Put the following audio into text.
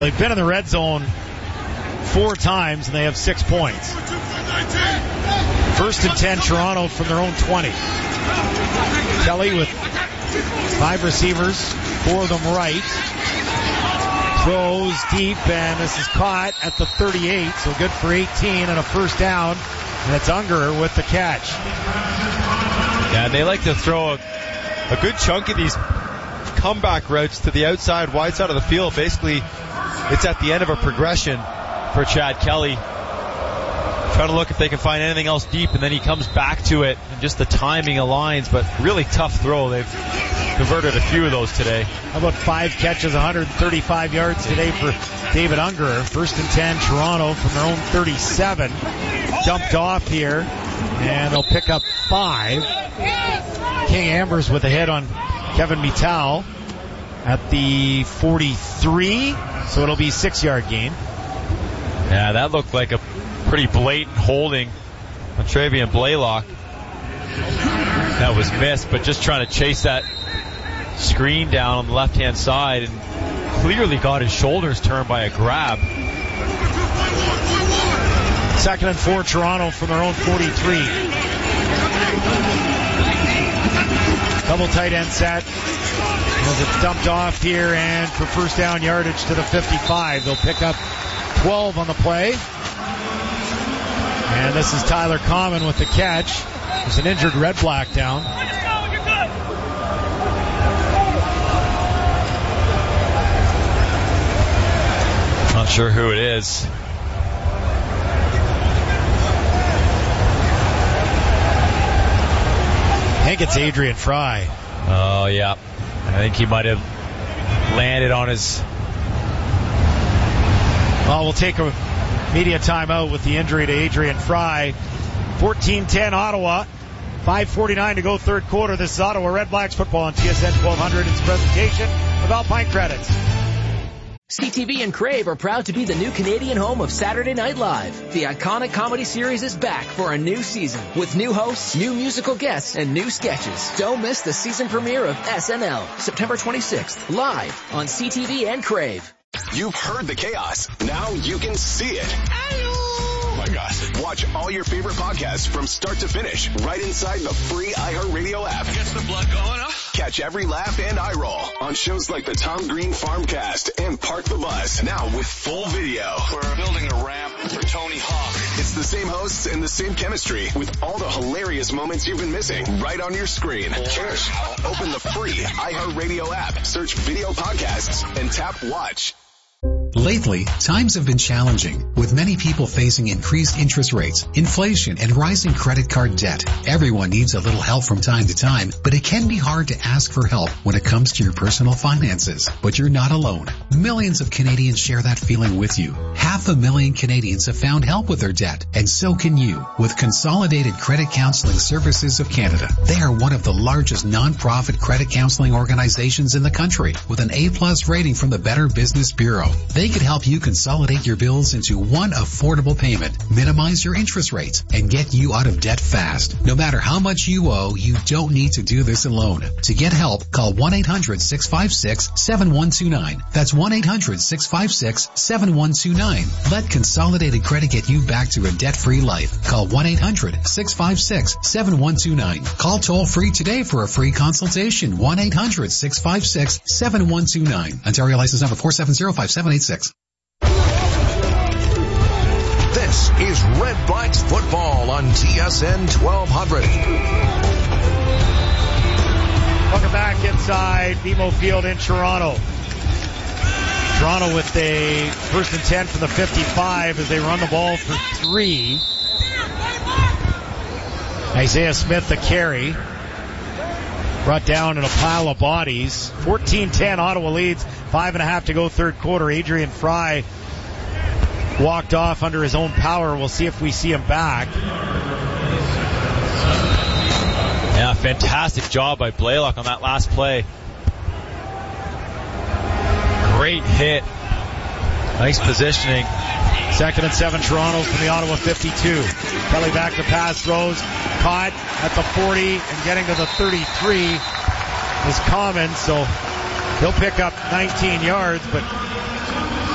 They've been in the red zone 4 times, and they have 6 points. 1st and 10, Toronto from their own 20. Kelly with 5 receivers, 4 of them right. Throws deep, and this is caught at the 38, so good for 18 and a first down. And it's Unger with the catch. Yeah, and they like to throw a good chunk of these comeback routes to the outside, wide side of the field. Basically, it's at the end of a progression for Chad Kelly. Trying to look if they can find anything else deep, and then he comes back to it, and just the timing aligns, but really tough throw. They've converted a few of those today. How about 5 catches, 135 yards today for David Unger. 1st and 10, Toronto from their own 37. Dumped off here, and they'll pick up 5. King Ambers with a hit on Kevin Mittal at the 43, so it'll be 6-yard gain. Yeah, that looked like a pretty blatant holding on Travian Blaylock. That was missed, but just trying to chase that screen down on the left-hand side, and clearly got his shoulders turned by a grab. 2nd and 4, Toronto from their own 43. Double tight end set. As it's dumped off here, and for first down yardage to the 55. They'll pick up 12 on the play. And this is Tyler Common with the catch. There's an injured Red Black down. Not sure who it is. I think it's Adrian Fry. Oh, yeah. I think he might have landed on his... Well, we'll take a media timeout with the injury to Adrian Fry. 14-10 Ottawa. 5:49 to go, third quarter. This is Ottawa Red Blacks football on TSN 1200. It's a presentation of Alpine Credits. CTV and Crave are proud to be the new Canadian home of Saturday Night Live. The iconic comedy series is back for a new season with new hosts, new musical guests, and new sketches. Don't miss the season premiere of SNL, September 26th, live on CTV and Crave. You've heard the chaos. Now you can see it. Oh my gosh. Watch all your favorite podcasts from start to finish right inside the free iHeartRadio app. Gets the blood going, huh? Catch every laugh and eye roll on shows like the Tom Green Farmcast and Park the Bus, now with full video. We're building a ramp for Tony Hawk. It's the same hosts and the same chemistry with all the hilarious moments you've been missing right on your screen. Just open the free iHeartRadio app, search video podcasts, and tap watch. Lately, times have been challenging, with many people facing increased interest rates, inflation, and rising credit card debt. Everyone needs a little help from time to time, but it can be hard to ask for help when it comes to your personal finances. But you're not alone. Millions of Canadians share that feeling with you. 500,000 Canadians have found help with their debt, and so can you, with Consolidated Credit Counseling Services of Canada. They are one of the largest non-profit credit counseling organizations in the country, with an A+ rating from the Better Business Bureau. They could help you consolidate your bills into one affordable payment, minimize your interest rates, and get you out of debt fast. No matter how much you owe, you don't need to do this alone. To get help, call 1-800-656-7129. That's 1-800-656-7129. Let Consolidated Credit get you back to a debt-free life. Call 1-800-656-7129. Call toll-free today for a free consultation. 1-800-656-7129. Ontario license number 4705786. This is Red Blacks football on TSN 1200. Welcome back inside BMO Field in Toronto. Toronto with a 1st and 10 from the 55 as they run the ball for 3. Isaiah Smith the carry. Brought down in a pile of bodies. 14-10, Ottawa leads. 5.5 to go, third quarter. Adrian Fry walked off under his own power. We'll see if we see him back. Yeah, fantastic job by Blaylock on that last play. Great hit. Nice positioning. 2nd and 7, Toronto from the Ottawa 52. Kelly back to pass, throws, caught at the 40 and getting to the 33 is Common, so he'll pick up 19 yards, but